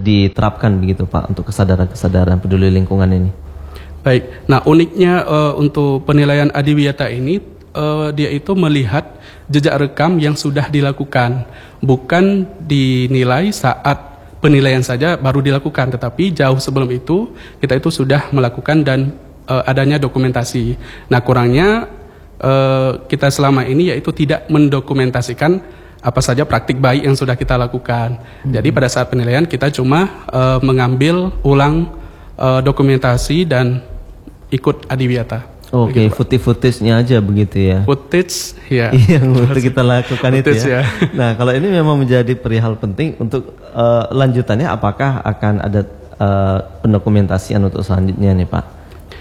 diterapkan begitu Pak untuk kesadaran-kesadaran peduli lingkungan ini? Baik, nah uniknya untuk penilaian adiwiyata ini dia itu melihat jejak rekam yang sudah dilakukan, bukan dinilai saat penilaian saja baru dilakukan, tetapi jauh sebelum itu kita itu sudah melakukan dan adanya dokumentasi. Nah kurangnya kita selama ini yaitu tidak mendokumentasikan apa saja praktik baik yang sudah kita lakukan. Jadi pada saat penilaian kita cuma mengambil ulang dokumentasi dan ikut adiwiyata. Oke, footage-nya aja begitu ya. Footage, ya. Yang untuk kita lakukan itu ya. Ya. Nah, kalau ini memang menjadi perihal penting untuk lanjutannya, apakah akan ada pendokumentasian untuk selanjutnya nih Pak?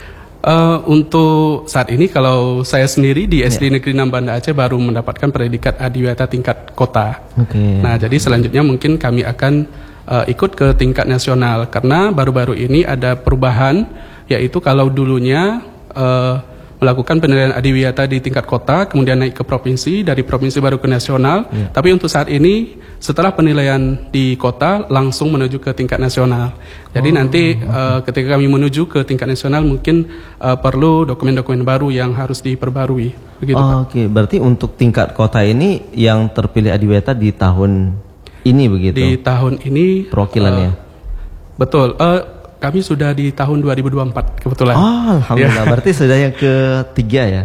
Untuk saat ini kalau saya sendiri di SD Negeri 6 Banda Aceh baru mendapatkan predikat adiwiyata tingkat kota. Nah, jadi selanjutnya mungkin kami akan ikut ke tingkat nasional karena baru-baru ini ada perubahan, yaitu kalau dulunya melakukan penilaian adiwiyata di tingkat kota, kemudian naik ke provinsi, dari provinsi baru ke nasional. Tapi untuk saat ini setelah penilaian di kota langsung menuju ke tingkat nasional. Jadi nanti ketika kami menuju ke tingkat nasional mungkin perlu dokumen-dokumen baru yang harus diperbarui. Begitu, Pak. Oke, berarti untuk tingkat kota ini yang terpilih adiwiyata di tahun ini begitu? Di tahun ini perwakilannya. Betul. Kami sudah di tahun 2024 kebetulan. Oh, alhamdulillah. Berarti sudah yang ketiga ya?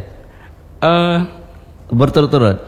Berturut-turut?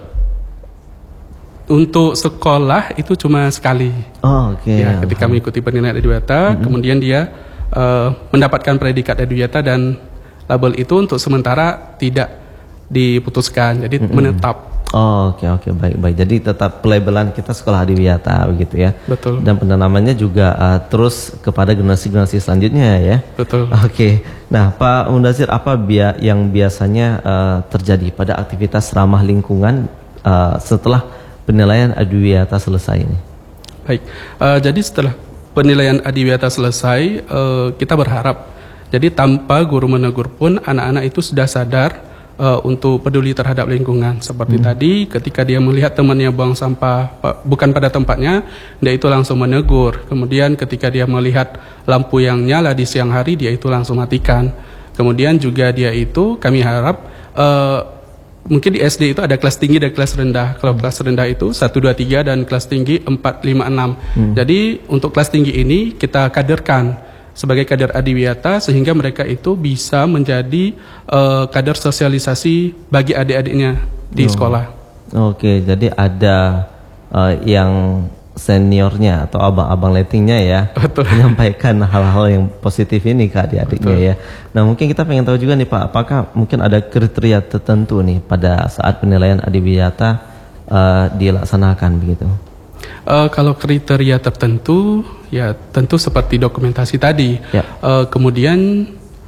Untuk sekolah itu cuma sekali. Oh, oke. Ya, ketika mengikuti penilaian adiwiyata, kemudian dia mendapatkan predikat adiwiyata dan label itu untuk sementara tidak diputuskan, jadi menetap. Oh, oke, baik. Jadi tetap pelabelan kita sekolah adiwiyata begitu ya. Betul. Dan penanamannya juga terus kepada generasi-generasi selanjutnya ya. Betul. Oke. Nah, Pak Mundazir, apa yang biasanya terjadi pada aktivitas ramah lingkungan setelah penilaian adiwiyata selesai ini? Baik. Jadi setelah penilaian adiwiyata selesai, kita berharap jadi tanpa guru menegur pun anak-anak itu sudah sadar untuk peduli terhadap lingkungan. Seperti tadi ketika dia melihat temannya buang sampah bukan pada tempatnya, dia itu langsung menegur. Kemudian ketika dia melihat lampu yang nyala di siang hari, dia itu langsung matikan. Kemudian juga dia itu kami harap mungkin di SD itu ada kelas tinggi dan kelas rendah. Kalau kelas rendah itu 1, 2, 3 dan kelas tinggi 4, 5, 6. Jadi untuk kelas tinggi ini kita kaderkan sebagai kader adiwiyata sehingga mereka itu bisa menjadi kader sosialisasi bagi adik-adiknya di sekolah. Oke, jadi ada yang seniornya atau abang-abang lettingnya ya. Betul. Menyampaikan hal-hal yang positif ini ke adik-adiknya ya. Nah, mungkin kita pengen tahu juga nih Pak, apakah mungkin ada kriteria tertentu nih pada saat penilaian adiwiyata dilaksanakan begitu? Kalau kriteria tertentu, ya tentu seperti dokumentasi tadi. Kemudian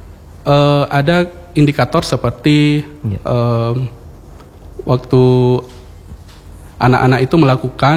ada indikator seperti waktu anak-anak itu melakukan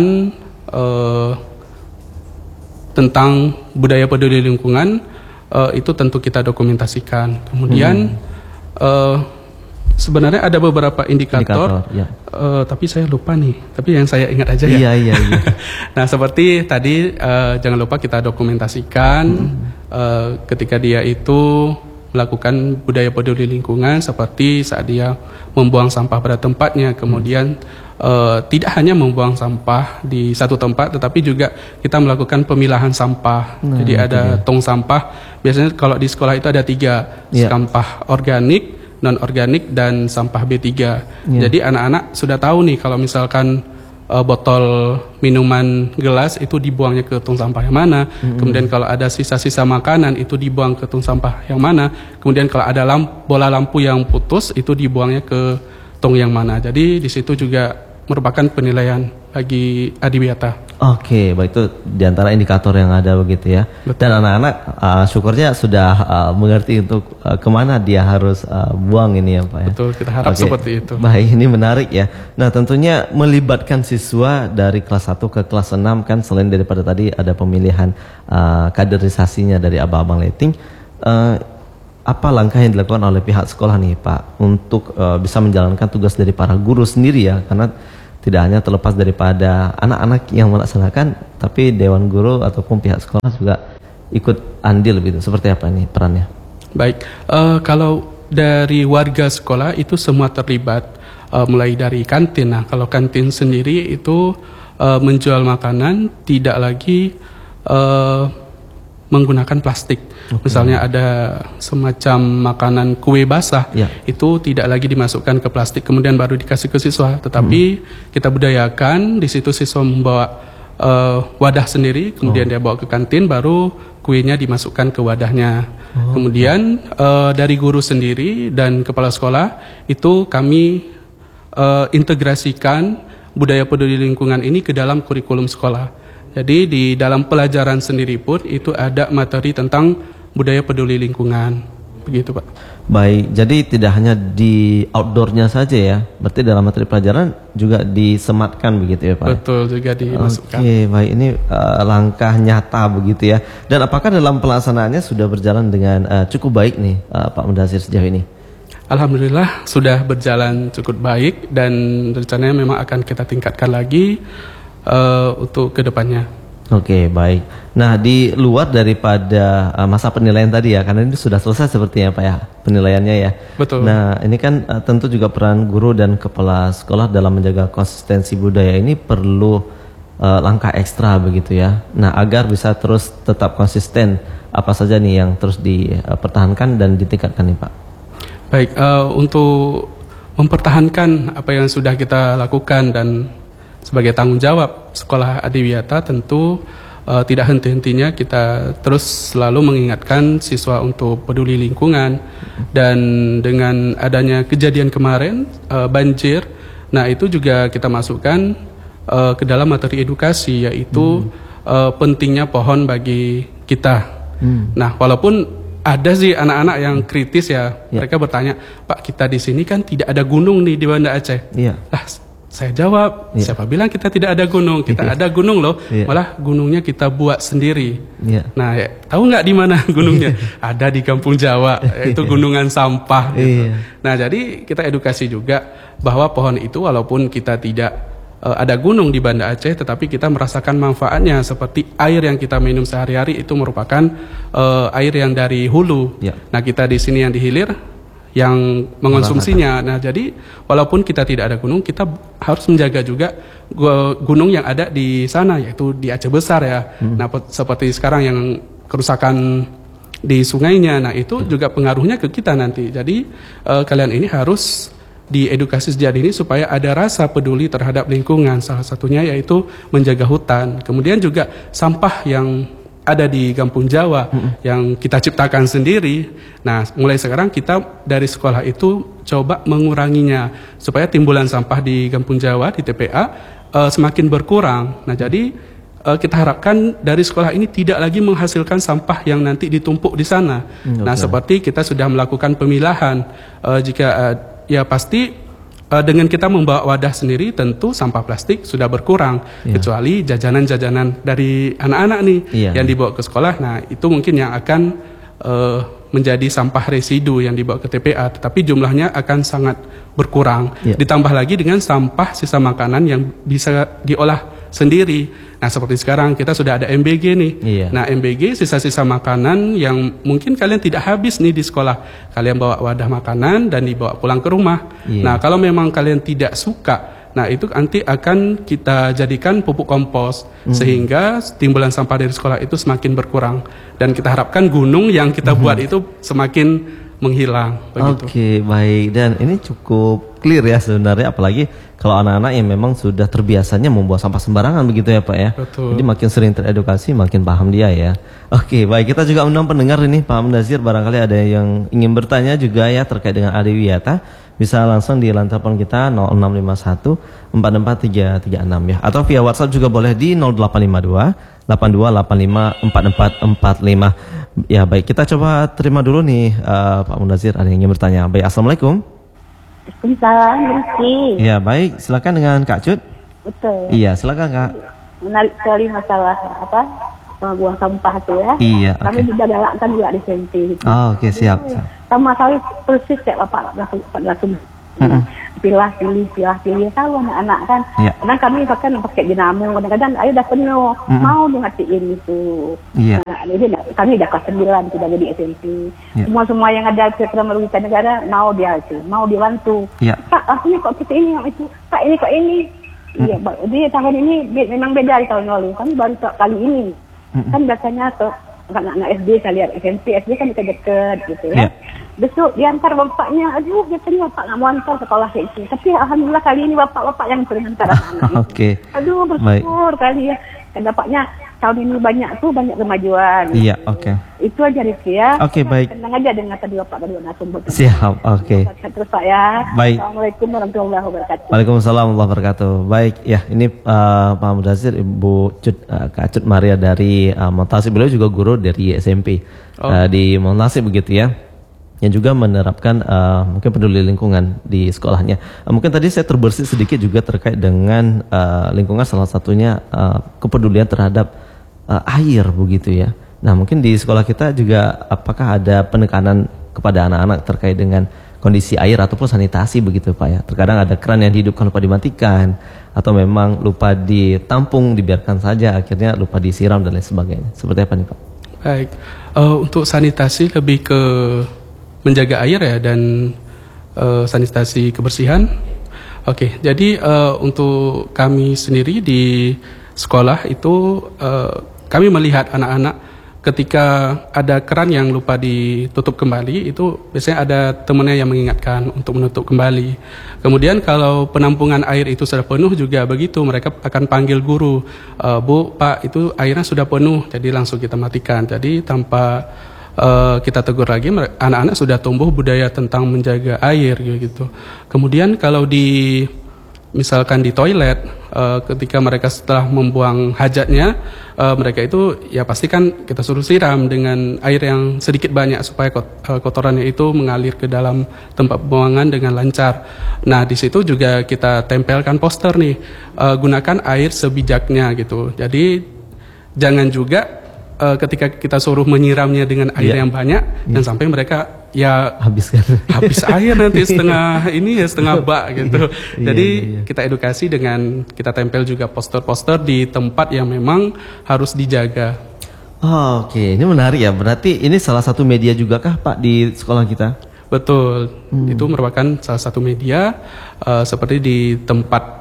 tentang budaya peduli lingkungan, itu tentu kita dokumentasikan. Kemudian sebenarnya ada beberapa indikator tapi saya lupa nih. Tapi yang saya ingat aja ya. Iya. Nah, seperti tadi jangan lupa kita dokumentasikan ketika dia itu melakukan budaya peduli lingkungan seperti saat dia membuang sampah pada tempatnya. Kemudian tidak hanya membuang sampah di satu tempat, tetapi juga kita melakukan pemilahan sampah. Jadi ada tong sampah. Biasanya kalau di sekolah itu ada 3, sampah organik, non-organik, dan sampah B3. Jadi anak-anak sudah tahu nih kalau misalkan botol minuman gelas itu dibuangnya ke tong sampah yang mana. Kemudian kalau ada sisa-sisa makanan itu dibuang ke tong sampah yang mana. Kemudian kalau ada bola lampu yang putus itu dibuangnya ke tong yang mana. Jadi di situ juga merupakan penilaian bagi adiwiyata. Oke, baik, itu diantara indikator yang ada begitu ya. Betul. Dan anak-anak syukurnya sudah mengerti untuk kemana dia harus buang ini ya Pak ya. Betul, kita harap seperti itu. Baik, ini menarik ya. Nah, tentunya melibatkan siswa dari kelas 1 ke kelas 6 kan, selain daripada tadi ada pemilihan kaderisasinya dari abang-abang letting, apa langkah yang dilakukan oleh pihak sekolah nih Pak untuk bisa menjalankan tugas dari para guru sendiri ya, karena tidak hanya terlepas daripada anak-anak yang melaksanakan, tapi dewan guru ataupun pihak sekolah juga ikut andil gitu. Seperti apa nih perannya? Baik, kalau dari warga sekolah itu semua terlibat, mulai dari kantin. Nah, kalau kantin sendiri itu menjual makanan tidak lagi menggunakan plastik. Misalnya ada semacam makanan kue basah, itu tidak lagi dimasukkan ke plastik kemudian baru dikasih ke siswa, tetapi kita budayakan di situ siswa membawa wadah sendiri, kemudian dia bawa ke kantin, baru kuenya dimasukkan ke wadahnya. Kemudian dari guru sendiri dan kepala sekolah itu kami integrasikan budaya peduli lingkungan ini ke dalam kurikulum sekolah. Jadi di dalam pelajaran sendiri pun itu ada materi tentang budaya peduli lingkungan, begitu Pak. Baik, jadi tidak hanya di outdoornya saja ya, berarti dalam materi pelajaran juga disematkan begitu ya Pak? Betul, juga dimasukkan. Oke, baik, ini langkah nyata begitu ya. Dan apakah dalam pelaksanaannya sudah berjalan dengan cukup baik nih Pak Mudasir sejauh ini? Alhamdulillah sudah berjalan cukup baik dan rencananya memang akan kita tingkatkan lagi untuk kedepannya. Oke, baik. Nah, di luar daripada masa penilaian tadi ya, karena ini sudah selesai sepertinya Pak ya, penilaiannya ya. Betul. Nah, ini kan tentu juga peran guru dan kepala sekolah dalam menjaga konsistensi budaya ini perlu langkah ekstra begitu ya. Nah, agar bisa terus tetap konsisten, apa saja nih yang terus dipertahankan dan ditingkatkan nih Pak? Baik, untuk mempertahankan apa yang sudah kita lakukan dan sebagai tanggung jawab Sekolah Adiwiyata tentu tidak henti-hentinya kita terus selalu mengingatkan siswa untuk peduli lingkungan. Dan dengan adanya kejadian kemarin banjir, nah itu juga kita masukkan ke dalam materi edukasi, yaitu pentingnya pohon bagi kita. Nah, walaupun ada sih anak-anak yang kritis ya, mereka bertanya, Pak, kita di sini kan tidak ada gunung nih di Banda Aceh. Lah, saya jawab, siapa bilang kita tidak ada gunung? Kita ada gunung loh, malah gunungnya kita buat sendiri. Nah, tahu nggak di mana gunungnya? Ada di Kampung Jawa, yaitu gunungan sampah. Gitu. Nah, jadi kita edukasi juga bahwa pohon itu walaupun kita tidak ada gunung di Banda Aceh, tetapi kita merasakan manfaatnya, seperti air yang kita minum sehari-hari itu merupakan air yang dari hulu. Nah, kita di sini yang di hilir yang mengonsumsinya. Nah, jadi walaupun kita tidak ada gunung, kita harus menjaga juga gunung yang ada di sana, yaitu di Aceh Besar ya. Nah, seperti sekarang yang kerusakan di sungainya, nah itu juga pengaruhnya ke kita nanti. Jadi kalian ini harus diedukasi sejak dini supaya ada rasa peduli terhadap lingkungan. Salah satunya yaitu menjaga hutan. Kemudian juga sampah yang ada di Kampung Jawa yang kita ciptakan sendiri. Nah, mulai sekarang kita dari sekolah itu coba menguranginya supaya timbulan sampah di Kampung Jawa di TPA semakin berkurang. Nah, jadi kita harapkan dari sekolah ini tidak lagi menghasilkan sampah yang nanti ditumpuk di sana. Nah, seperti kita sudah melakukan pemilahan. Jika ya pasti dengan kita membawa wadah sendiri, tentu sampah plastik sudah berkurang, kecuali jajanan-jajanan dari anak-anak nih yang dibawa ke sekolah. Nah, itu mungkin yang akan menjadi sampah residu yang dibawa ke TPA, tetapi jumlahnya akan sangat berkurang. Ditambah lagi dengan sampah sisa makanan yang bisa diolah sendiri. Nah, seperti sekarang kita sudah ada MBG nih. Nah, MBG sisa-sisa makanan yang mungkin kalian tidak habis nih di sekolah. Kalian bawa wadah makanan dan dibawa pulang ke rumah. Nah, kalau memang kalian tidak suka, nah itu nanti akan kita jadikan pupuk kompos sehingga timbulan sampah dari sekolah itu semakin berkurang. Dan kita harapkan gunung yang kita buat itu semakin menghilang. Oke, baik. Dan ini cukup clear ya sebenarnya, apalagi kalau anak-anak yang memang sudah terbiasanya membuang sampah sembarangan begitu ya Pak ya. Betul. Jadi makin sering teredukasi makin paham dia ya. Oke, baik, kita juga undang pendengar ini Pak Mudasir, barangkali ada yang ingin bertanya juga ya terkait dengan Adiwiyata, bisa langsung di line telepon kita 0651 44336 ya, atau via WhatsApp juga boleh di 0852 8285 4445. Ya, baik, kita coba terima dulu nih Pak Mudasir, ada yang ingin bertanya. Baik, assalamualaikum. Waalaikumsalam, Rizky. Ya, baik, silakan dengan Kak Cut. Betul. Iya, silakan Kak. Menarik sekali masalah buang sampah itu ya. Iya, kami juga galakkan juga di sini. Oh, oke, siap. Sama sekali persis kayak Bapak langsung. pilih tahu anak-anak kan. Kadang kami bahkan pakai dinamo, kadang-kadang air dah penuh, mau dimatiin itu. Nah, jadi kami dah kelas 9 sudah jadi SMP. Semua yang ada program merugikan negara mau dibantu. Pak, ini kok kita ini itu, Pak ini kok ini. Iya, jadi tahun ini memang beda dari tahun lalu. Kami baru kali ini. Kan biasanya anak-anak SD saya lihat SMP kan dekat-dekat gitu ya. Besok diantar bapaknya, aduh biasanya bapak nggak mau antar sekolah kayak itu. Tapi alhamdulillah kali ini bapak-bapak yang sering antar anak-anak itu. Aduh bersyukur kali ya. Dan dapatnya tahun ini banyak kemajuan. Iya, Itu aja Rizky ya. Baik. Tenang aja dengan tadi bapak dari narasumber. Siap, Terus Pak ya. Baik. Assalamualaikum warahmatullahi wabarakatuh. Waalaikumsalam warahmatullahi wabarakatuh. Baik, ya ini Pak Mudasir, Ibu Kak Cut Maria dari Montasib. Beliau juga guru dari SMP di Montasib begitu ya. Yang juga menerapkan mungkin peduli lingkungan di sekolahnya. Mungkin tadi saya terbersih sedikit juga terkait dengan lingkungan, salah satunya kepedulian terhadap air begitu ya. Nah mungkin di sekolah kita juga apakah ada penekanan kepada anak-anak terkait dengan kondisi air ataupun sanitasi begitu Pak ya. Terkadang ada keran yang dihidupkan lupa dimatikan, atau memang lupa ditampung, dibiarkan saja akhirnya lupa disiram dan lain sebagainya. Seperti apa nih Pak? Baik, untuk sanitasi lebih ke menjaga air ya, dan sanitasi kebersihan. Jadi untuk kami sendiri di sekolah itu kami melihat anak-anak ketika ada keran yang lupa ditutup kembali, itu biasanya ada temannya yang mengingatkan untuk menutup kembali. Kemudian kalau penampungan air itu sudah penuh juga begitu, mereka akan panggil guru, Bu, Pak, itu airnya sudah penuh, jadi langsung kita matikan. Jadi tanpa kita tegur lagi, anak-anak sudah tumbuh budaya tentang menjaga air gitu. Kemudian kalau misalkan di toilet, ketika mereka setelah membuang hajatnya, mereka itu ya pastikan kita suruh siram dengan air yang sedikit banyak supaya kotorannya itu mengalir ke dalam tempat pembuangan dengan lancar. Nah di situ juga kita tempelkan poster nih, gunakan air sebijaknya gitu. Jadi jangan juga ketika kita suruh menyiramnya dengan air yang banyak dan sampai mereka ya habis air nanti setengah bak gitu. Jadi kita edukasi dengan kita tempel juga poster-poster di tempat yang memang harus dijaga. Ini menarik ya. Berarti ini salah satu media juga kah Pak di sekolah kita? Betul. Itu merupakan salah satu media seperti di tempat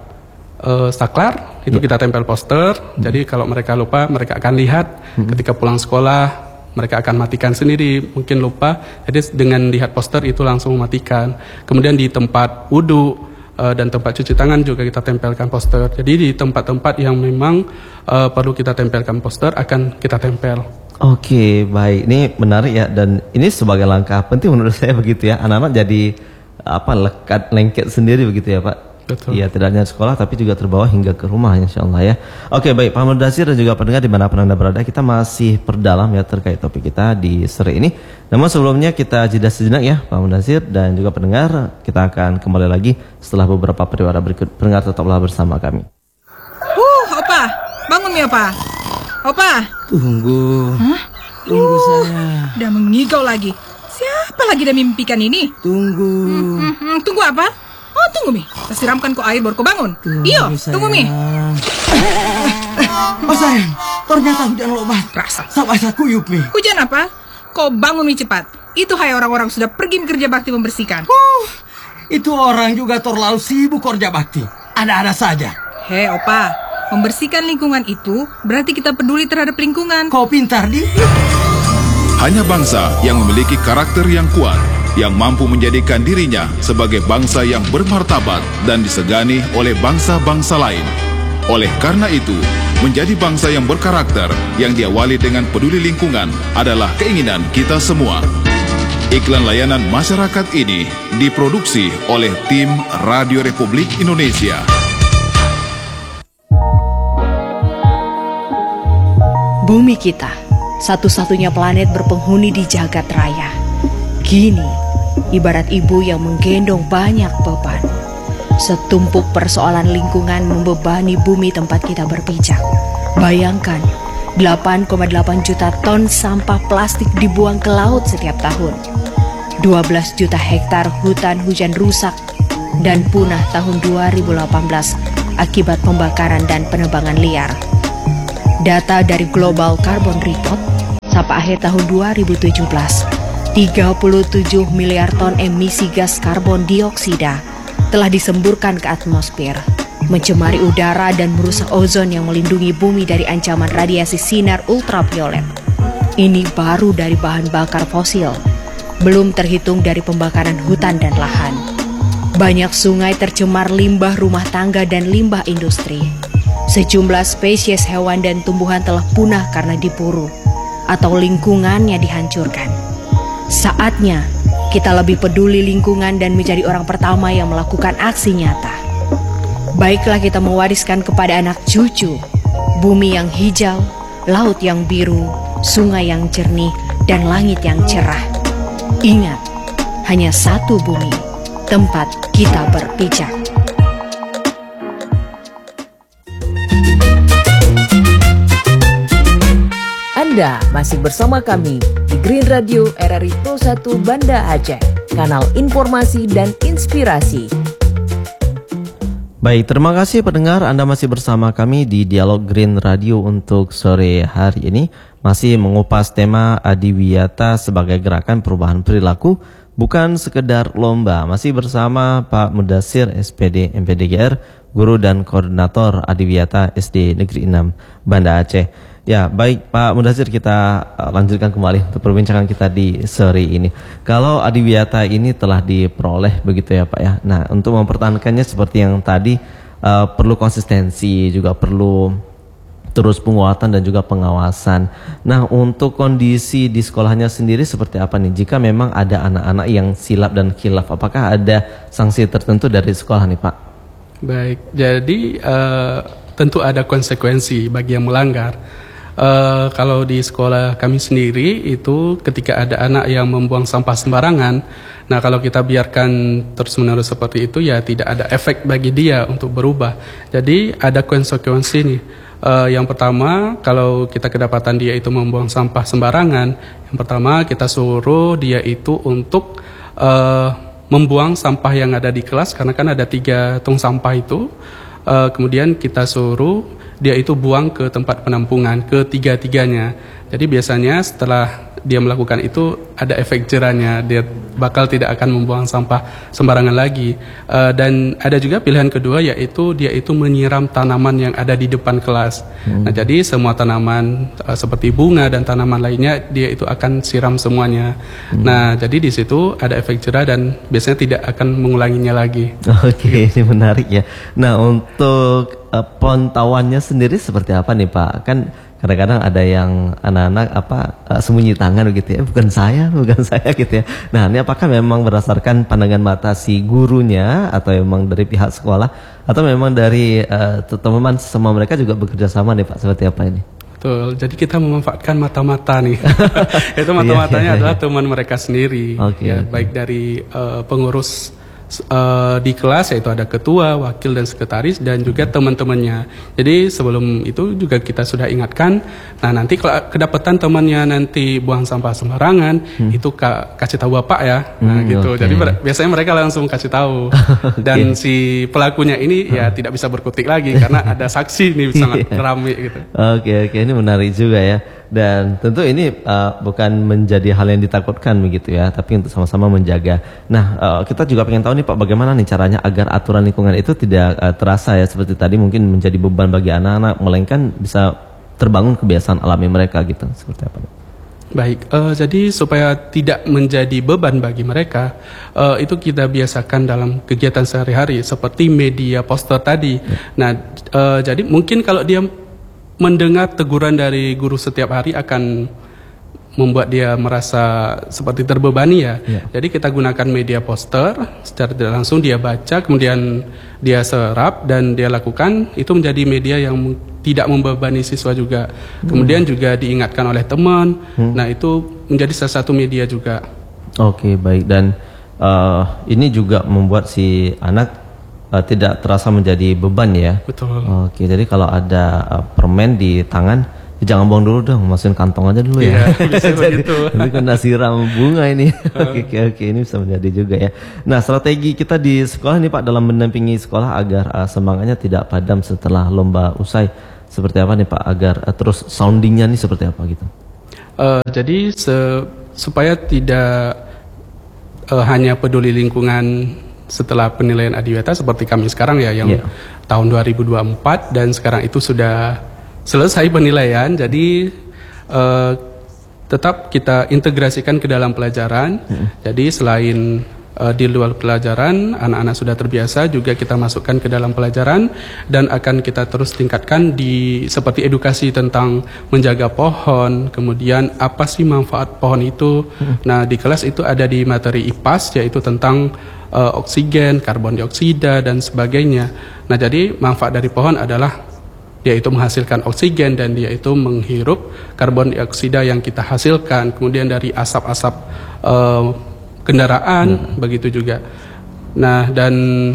saklar itu kita tempel poster. Jadi kalau mereka lupa, mereka akan lihat ketika pulang sekolah, mereka akan matikan sendiri, mungkin lupa. Jadi dengan lihat poster itu langsung mematikan. Kemudian di tempat wudhu dan tempat cuci tangan juga kita tempelkan poster. Jadi di tempat-tempat yang memang perlu kita tempelkan poster akan kita tempel. Baik. Ini menarik ya, dan ini sebagai langkah penting menurut saya begitu ya. Anak-anak jadi lengket sendiri begitu ya Pak. Betul. Iya, tidak hanya sekolah tapi juga terbawa hingga ke rumah insyaallah ya. Baik Pak Mudasir dan juga pendengar dimanapun Anda berada, kita masih perdalam ya terkait topik kita di sore ini. Namun sebelumnya kita jeda sejenak ya Pak Mudasir dan juga pendengar, kita akan kembali lagi setelah beberapa pariwara berikut. Pendengar tetaplah bersama kami. Opa, bangun ya Opa. Opa. Tunggu saya. Udah mengigau lagi. Siapa lagi dah mimpikan ini? Tunggu. Tunggu apa? Tunggu Mi, saya siramkan kok air baru kau bangun. Iyo, tunggu Mi. Sayang, ternyata hujan lebat. Rasa Sampai kuyup Mi. Hujan apa? Kau bangun Mi cepat. Itu hai orang-orang sudah pergi kerja bakti membersihkan. Itu orang juga terlalu sibuk kerja bakti. Ada-ada saja. Hei Opa, membersihkan lingkungan itu berarti kita peduli terhadap lingkungan. Kau pintar Di. Hanya bangsa yang memiliki karakter yang kuat, yang mampu menjadikan dirinya sebagai bangsa yang bermartabat dan disegani oleh bangsa-bangsa lain. Oleh karena itu, menjadi bangsa yang berkarakter, yang diawali dengan peduli lingkungan adalah keinginan kita semua. Iklan layanan masyarakat ini diproduksi oleh tim Radio Republik Indonesia. Bumi kita, satu-satunya planet berpenghuni di jagat raya. Kini, ibarat ibu yang menggendong banyak beban. Setumpuk persoalan lingkungan membebani bumi tempat kita berpijak. Bayangkan, 8,8 juta ton sampah plastik dibuang ke laut setiap tahun. 12 juta hektar hutan hujan rusak. dan punah tahun 2018 akibat pembakaran dan penebangan liar. Data dari Global Carbon Report sampai akhir tahun 2017, 37 miliar ton emisi gas karbon dioksida telah disemburkan ke atmosfer, mencemari udara dan merusak ozon yang melindungi bumi dari ancaman radiasi sinar ultraviolet. Ini baru dari bahan bakar fosil, belum terhitung dari pembakaran hutan dan lahan. Banyak sungai tercemar limbah rumah tangga dan limbah industri. Sejumlah spesies hewan dan tumbuhan telah punah karena diburu atau lingkungannya dihancurkan. Saatnya kita lebih peduli lingkungan dan menjadi orang pertama yang melakukan aksi nyata. Baiklah kita mewariskan kepada anak cucu bumi yang hijau, laut yang biru, sungai yang jernih, dan langit yang cerah. Ingat, hanya satu bumi tempat kita berpijak. Anda masih bersama kami di Green Radio RRI Pro 1 Banda Aceh, kanal informasi dan inspirasi. Baik, terima kasih pendengar, Anda masih bersama kami di Dialog Green Radio untuk sore hari ini. Masih mengupas tema Adiwiyata sebagai gerakan perubahan perilaku, bukan sekedar lomba. Masih bersama Pak Mudasir SPD MPDGR, Guru dan Koordinator Adiwiyata SD Negeri 6 Banda Aceh. Ya, baik Pak Mudasir, kita lanjutkan kembali untuk perbincangan kita di sore ini. Kalau Adiwiyata ini telah diperoleh begitu ya Pak ya. Nah, untuk mempertahankannya seperti yang tadi perlu konsistensi, juga perlu terus penguatan dan juga pengawasan. Nah, untuk kondisi di sekolahnya sendiri seperti apa nih? Jika memang ada anak-anak yang silap dan khilaf, apakah ada sanksi tertentu dari sekolah nih Pak? Baik, jadi tentu ada konsekuensi bagi yang melanggar. Kalau di sekolah kami sendiri itu ketika ada anak yang membuang sampah sembarangan, nah kalau kita biarkan terus-menerus seperti itu ya tidak ada efek bagi dia untuk berubah. Jadi ada konsekuensi nih. Yang pertama, kalau kita kedapatan dia itu membuang sampah sembarangan, yang pertama kita suruh dia itu untuk membuang sampah yang ada di kelas, karena kan ada 3 tong sampah itu. Kemudian kita suruh dia itu buang ke tempat penampungan, ketiga-tiganya. Jadi biasanya setelah dia melakukan itu ada efek jerahnya, dia bakal tidak akan membuang sampah sembarangan lagi. Dan ada juga pilihan kedua, yaitu dia itu menyiram tanaman yang ada di depan kelas. Nah, jadi semua tanaman seperti bunga dan tanaman lainnya dia itu akan siram semuanya. Nah, jadi di situ ada efek jerah dan biasanya tidak akan mengulanginya lagi. Oke, ini menarik ya. Nah, untuk pantauannya sendiri seperti apa nih Pak? Kan kadang-kadang ada yang anak-anak sembunyi tangan gitu ya, bukan saya gitu ya. Nah, ini apakah memang berdasarkan pandangan mata si gurunya atau memang dari pihak sekolah atau memang dari teman-teman sesama mereka juga bekerja sama nih Pak, seperti apa ini? Betul, jadi kita memanfaatkan mata-mata nih. Itu mata-matanya adalah teman mereka sendiri. Baik dari pengurus di kelas, yaitu ada ketua, wakil dan sekretaris dan juga teman-temannya. Jadi sebelum itu juga kita sudah ingatkan, nah nanti kalau kedapatan temannya nanti buang sampah sembarangan, itu kasih tahu bapak ya. Nah gitu. Jadi biasanya mereka langsung kasih tahu. Dan si pelakunya ini ya tidak bisa berkutik lagi karena ada saksi nih sangat ramai gitu. Oke, ini menarik juga ya. Dan tentu ini bukan menjadi hal yang ditakutkan begitu ya, tapi untuk sama-sama menjaga. Nah, kita juga pengen tahu nih Pak, bagaimana nih caranya agar aturan lingkungan itu tidak terasa ya seperti tadi mungkin menjadi beban bagi anak-anak, melainkan bisa terbangun kebiasaan alami mereka gitu. Seperti apa? Baik, jadi supaya tidak menjadi beban bagi mereka, itu kita biasakan dalam kegiatan sehari-hari seperti media poster tadi. Nah, jadi mungkin kalau dia mendengar teguran dari guru setiap hari akan membuat dia merasa seperti terbebani ya. Jadi kita gunakan media poster, secara tidak langsung dia baca, kemudian dia serap dan dia lakukan, itu menjadi media yang tidak membebani siswa juga. Kemudian juga diingatkan oleh teman. Nah, itu menjadi salah satu media juga. Oke, baik. Dan ini juga membuat si anak tidak terasa menjadi beban ya. Betul. Oke, jadi kalau ada permen di tangan jangan buang dulu dong, masukin kantong aja dulu ya. Bisa begitu. Tapi kena siram bunga ini. Oke, ini bisa menjadi juga ya. Nah, strategi kita di sekolah nih Pak dalam mendampingi sekolah agar semangatnya tidak padam setelah lomba usai. Seperti apa nih Pak agar terus soundingnya nih seperti apa gitu? Jadi supaya tidak hanya peduli lingkungan setelah penilaian adiwiyata seperti kami sekarang ya yang tahun 2024 dan sekarang itu sudah selesai penilaian, jadi tetap kita integrasikan ke dalam pelajaran. Jadi selain di luar pelajaran anak-anak sudah terbiasa, juga kita masukkan ke dalam pelajaran dan akan kita terus tingkatkan di seperti edukasi tentang menjaga pohon, kemudian apa sih manfaat pohon itu. Nah, di kelas itu ada di materi IPAS yaitu tentang oksigen, karbon dioksida dan sebagainya. Nah, jadi manfaat dari pohon adalah yaitu menghasilkan oksigen dan dia itu menghirup karbon dioksida yang kita hasilkan, kemudian dari asap-asap kendaraan begitu juga. Nah, dan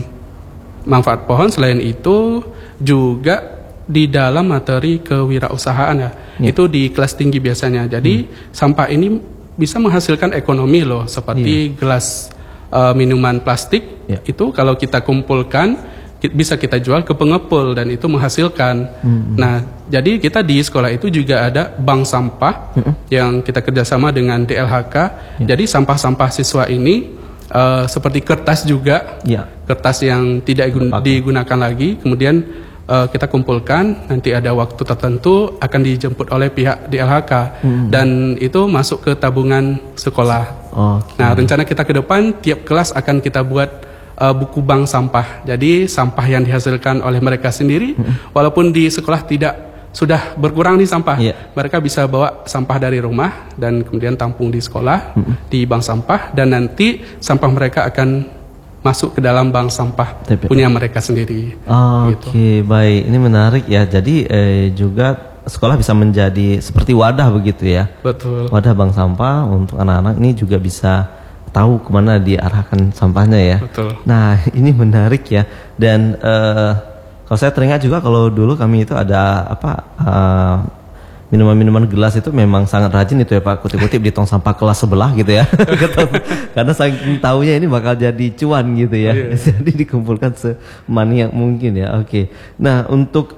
manfaat pohon selain itu juga di dalam materi kewirausahaan ya. Itu di kelas tinggi biasanya. Jadi sampah ini bisa menghasilkan ekonomi loh, seperti gelas minuman plastik itu kalau kita kumpulkan bisa kita jual ke pengepul dan itu menghasilkan. Nah, jadi kita di sekolah itu juga ada bank sampah yang kita kerjasama dengan DLHK. Jadi sampah-sampah siswa ini seperti kertas juga, kertas yang tidak digunakan lagi, kemudian kita kumpulkan, nanti ada waktu tertentu akan dijemput oleh pihak DLHK dan itu masuk ke tabungan sekolah. Nah, rencana kita ke depan tiap kelas akan kita buat buku bank sampah. Jadi sampah yang dihasilkan oleh mereka sendiri, walaupun di sekolah sudah berkurang nih sampah, mereka bisa bawa sampah dari rumah dan kemudian tampung di sekolah di bank sampah, dan nanti sampah mereka akan masuk ke dalam bank sampah punya mereka sendiri. Oke, baik, ini menarik ya. Jadi juga sekolah bisa menjadi seperti wadah begitu ya. Betul. Wadah bank sampah untuk anak-anak ini juga bisa tahu kemana diarahkan sampahnya ya. Betul. Nah, ini menarik ya. Dan kalau saya teringat juga kalau dulu kami itu ada minuman-minuman gelas itu memang sangat rajin itu ya Pak, kutip-kutip di tong sampah kelas sebelah gitu ya. Karena saking tahunya ini bakal jadi cuan gitu ya. Jadi dikumpulkan semaniak mungkin ya. Oke. Nah, untuk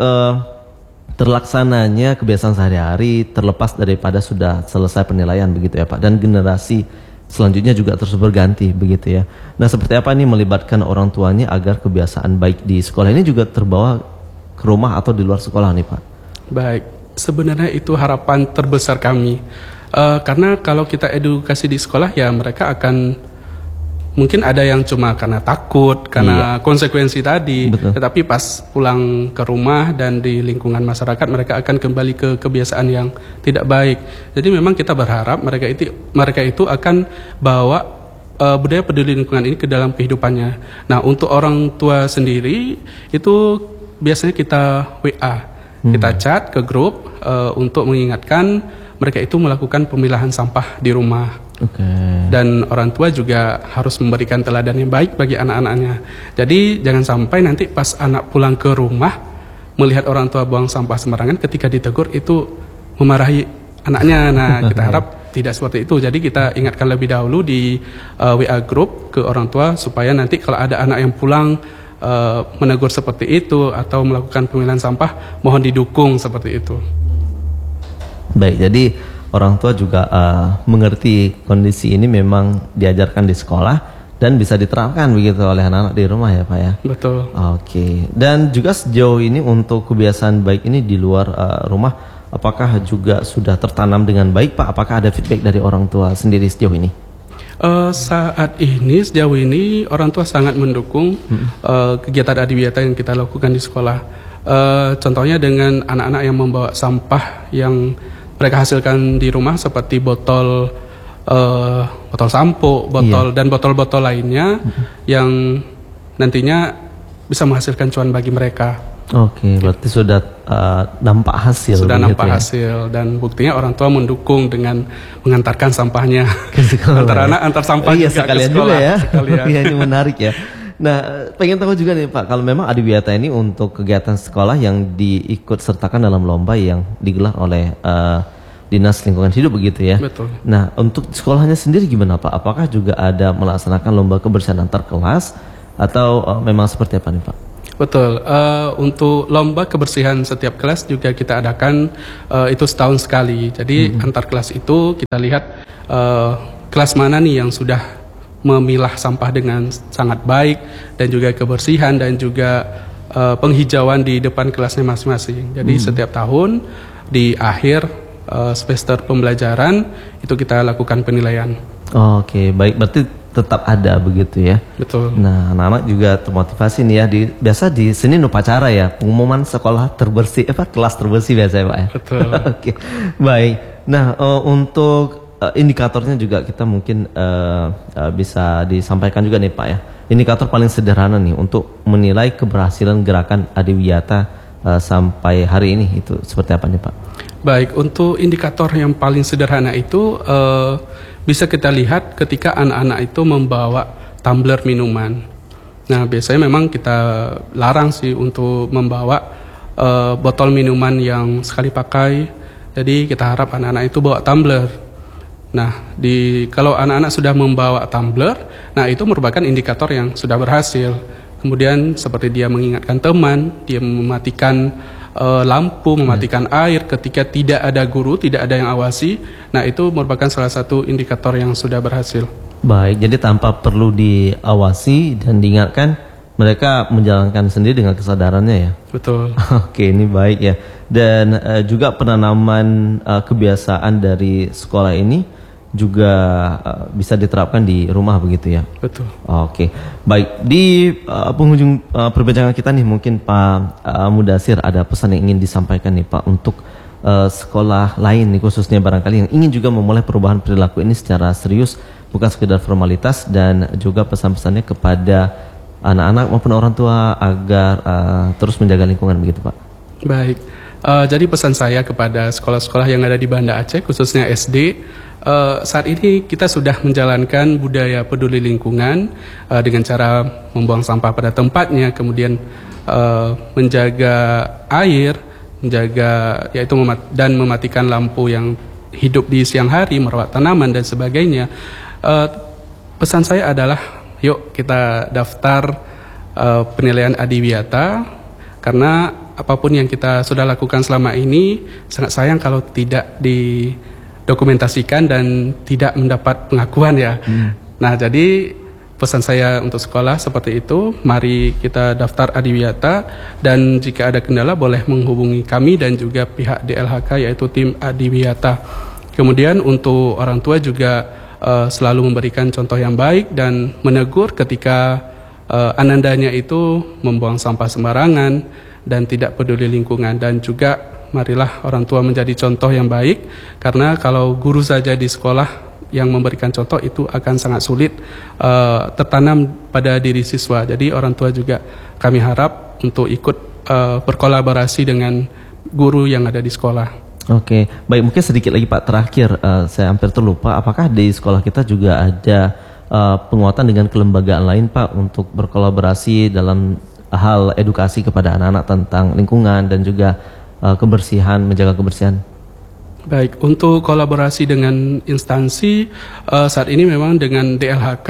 terlaksananya kebiasaan sehari-hari terlepas daripada sudah selesai penilaian begitu ya Pak, dan generasi selanjutnya juga terus berganti begitu ya. Nah, seperti apa nih melibatkan orang tuanya agar kebiasaan baik di sekolah ini juga terbawa ke rumah atau di luar sekolah nih Pak? Baik, sebenarnya itu harapan terbesar kami. Karena kalau kita edukasi di sekolah ya mereka akan mungkin ada yang cuma karena takut, karena konsekuensi tadi. Betul. Tetapi pas pulang ke rumah dan di lingkungan masyarakat mereka akan kembali ke kebiasaan yang tidak baik. Jadi memang kita berharap mereka itu akan bawa budaya peduli lingkungan ini ke dalam kehidupannya. Nah, untuk orang tua sendiri itu biasanya kita WA, kita chat ke grup untuk mengingatkan mereka itu melakukan pemilahan sampah di rumah. Dan orang tua juga harus memberikan teladan yang baik bagi anak-anaknya. Jadi jangan sampai nanti pas anak pulang ke rumah melihat orang tua buang sampah sembarangan, ketika ditegur itu memarahi anaknya. Nah, kita harap tidak seperti itu. Jadi kita ingatkan lebih dahulu di WA group ke orang tua supaya nanti kalau ada anak yang pulang menegur seperti itu atau melakukan pemilahan sampah, mohon didukung seperti itu. Baik, jadi orang tua juga mengerti kondisi ini memang diajarkan di sekolah dan bisa diterapkan begitu oleh anak-anak di rumah ya Pak ya. Betul. Oke. Dan juga sejauh ini untuk kebiasaan baik ini di luar rumah, apakah juga sudah tertanam dengan baik Pak? Apakah ada feedback dari orang tua sendiri sejauh ini? Sejauh ini orang tua sangat mendukung kegiatan adiwiyata yang kita lakukan di sekolah. Contohnya dengan anak-anak yang membawa sampah yang mereka hasilkan di rumah seperti botol sampo, dan botol-botol lainnya yang nantinya bisa menghasilkan cuan bagi mereka. Oke, berarti sudah nampak hasil. Sudah nampak hasil, dan buktinya orang tua mendukung dengan mengantarkan sampahnya ke sekolah. Antar anak, antar sampah juga sekalian ke sekolah. Juga ya. Iya, ini menarik ya. Nah, pengen tahu juga nih Pak, kalau memang Adiwiyata ini untuk kegiatan sekolah yang diikut sertakan dalam lomba yang digelar oleh Dinas Lingkungan Hidup begitu ya. Betul. Nah, untuk sekolahnya sendiri gimana Pak? Apakah juga ada melaksanakan lomba kebersihan antar kelas atau memang seperti apa nih Pak? Betul. Untuk lomba kebersihan setiap kelas juga kita adakan itu setahun sekali. Jadi antar kelas itu kita lihat kelas mana nih yang sudah memilah sampah dengan sangat baik dan juga kebersihan dan juga penghijauan di depan kelasnya masing-masing. Jadi setiap tahun di akhir semester pembelajaran itu kita lakukan penilaian. Oke, baik, berarti tetap ada begitu ya. Betul. Nah, anak-anak juga termotivasi nih ya. Biasa di Senin upacara ya, pengumuman sekolah terbersih, kelas terbersih biasa ya Pak ya. Betul. Oke, baik. Nah, untuk indikatornya juga kita mungkin bisa disampaikan juga nih Pak ya. Indikator paling sederhana nih untuk menilai keberhasilan gerakan Adiwiyata sampai hari ini itu seperti apa nih Pak? Baik, untuk indikator yang paling sederhana itu bisa kita lihat ketika anak-anak itu membawa tumbler minuman. Nah, biasanya memang kita larang sih untuk membawa botol minuman yang sekali pakai. Jadi kita harap anak-anak itu bawa tumbler. Nah, kalau anak-anak sudah membawa tumbler, nah itu merupakan indikator yang sudah berhasil. Kemudian seperti dia mengingatkan teman, dia mematikan lampu, mematikan air ketika tidak ada guru, tidak ada yang awasi. Nah, itu merupakan salah satu indikator yang sudah berhasil. Baik, jadi tanpa perlu diawasi dan diingatkan, mereka menjalankan sendiri dengan kesadarannya ya. Betul. Oke, ini baik ya. Dan juga penanaman kebiasaan dari sekolah ini juga bisa diterapkan di rumah begitu ya. Betul. Oke, baik, di penghujung perbincangan kita nih mungkin Pak Mudasir ada pesan yang ingin disampaikan nih Pak untuk sekolah lain nih khususnya barangkali yang ingin juga memulai perubahan perilaku ini secara serius, bukan sekedar formalitas, dan juga pesan-pesannya kepada anak-anak maupun orang tua agar terus menjaga lingkungan begitu Pak. Baik, jadi pesan saya kepada sekolah-sekolah yang ada di Banda Aceh khususnya SD, saat ini kita sudah menjalankan budaya peduli lingkungan dengan cara membuang sampah pada tempatnya, kemudian menjaga air, menjaga yaitu dan mematikan lampu yang hidup di siang hari, merawat tanaman dan sebagainya. Pesan saya adalah yuk kita daftar penilaian Adiwiyata, karena apapun yang kita sudah lakukan selama ini sangat sayang kalau tidak didokumentasikan dan tidak mendapat pengakuan ya. Nah, jadi pesan saya untuk sekolah seperti itu, mari kita daftar Adiwiyata, dan jika ada kendala boleh menghubungi kami dan juga pihak DLHK yaitu tim Adiwiyata. Kemudian untuk orang tua juga selalu memberikan contoh yang baik dan menegur ketika anandanya itu membuang sampah sembarangan dan tidak peduli lingkungan. Dan juga marilah orang tua menjadi contoh yang baik, karena kalau guru saja di sekolah yang memberikan contoh itu akan sangat sulit tertanam pada diri siswa. Jadi orang tua juga kami harap untuk ikut berkolaborasi dengan guru yang ada di sekolah. Oke, baik, mungkin sedikit lagi Pak terakhir, saya hampir terlupa, apakah di sekolah kita juga ada penguatan dengan kelembagaan lain Pak untuk berkolaborasi dalam hal edukasi kepada anak-anak tentang lingkungan dan juga kebersihan, menjaga kebersihan? Baik, untuk kolaborasi dengan instansi saat ini memang dengan DLHK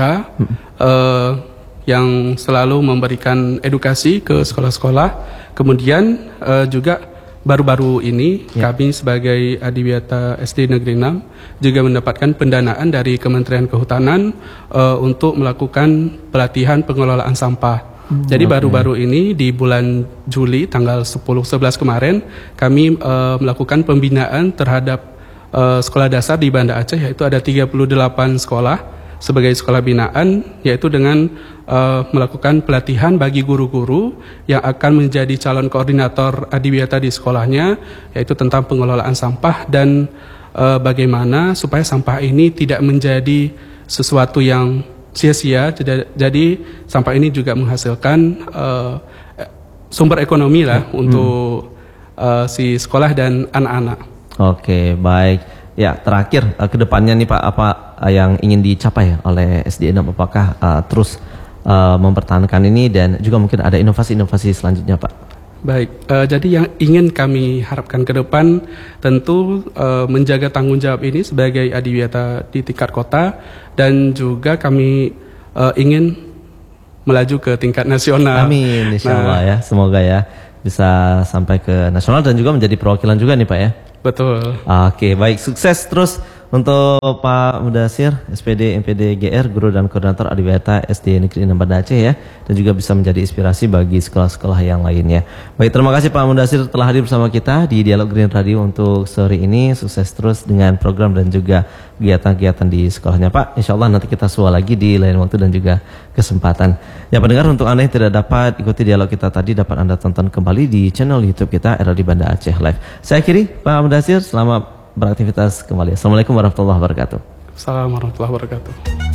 yang selalu memberikan edukasi ke sekolah-sekolah. Kemudian juga baru-baru ini kami sebagai Adiwiyata SD Negeri 6 juga mendapatkan pendanaan dari Kementerian Kehutanan untuk melakukan pelatihan pengelolaan sampah. Jadi baru-baru ini di bulan Juli tanggal 10-11 kemarin kami melakukan pembinaan terhadap sekolah dasar di Banda Aceh, yaitu ada 38 sekolah sebagai sekolah binaan, yaitu dengan melakukan pelatihan bagi guru-guru yang akan menjadi calon koordinator Adiwiyata di sekolahnya, yaitu tentang pengelolaan sampah dan bagaimana supaya sampah ini tidak menjadi sesuatu yang sia-sia. Jadi sampah ini juga menghasilkan sumber ekonomi lah untuk si sekolah dan anak-anak. Oke, baik. Ya, terakhir kedepannya nih Pak, apa yang ingin dicapai oleh SD6? Apakah terus mempertahankan ini dan juga mungkin ada inovasi-inovasi selanjutnya Pak? Baik, jadi yang ingin kami harapkan ke depan tentu menjaga tanggung jawab ini sebagai adiwiyata di tingkat kota, dan juga kami ingin melaju ke tingkat nasional. Amin, insyaallah ya, semoga ya bisa sampai ke nasional dan juga menjadi perwakilan juga nih Pak ya. Betul. Oke, baik, sukses terus untuk Pak Mudasir, SPD MPD GR, Guru dan Koordinator Adiwiyata SD Negeri 6 Banda Aceh ya, dan juga bisa menjadi inspirasi bagi sekolah-sekolah yang lainnya. Baik, terima kasih Pak Mudasir telah hadir bersama kita di Dialog Green Radio untuk sore ini. Sukses terus dengan program dan juga kegiatan-kegiatan di sekolahnya Pak. Insya Allah nanti kita sua lagi di lain waktu dan juga kesempatan. Ya pendengar, untuk Anda yang tidak dapat ikuti dialog kita tadi, dapat Anda tonton kembali di channel YouTube kita RRI Banda Aceh Live. Saya akhiri, Pak Mudasir, selamat beraktivitas kembali. Assalamualaikum warahmatullahi wabarakatuh. Assalamualaikum warahmatullahi wabarakatuh.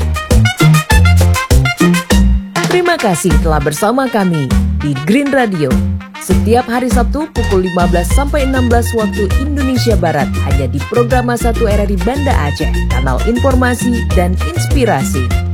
Terima kasih telah bersama kami di Green Radio. Setiap hari Sabtu pukul 15 sampai 16 waktu Indonesia Barat hanya di Programa 1 RRI Banda Aceh, kanal informasi dan inspirasi.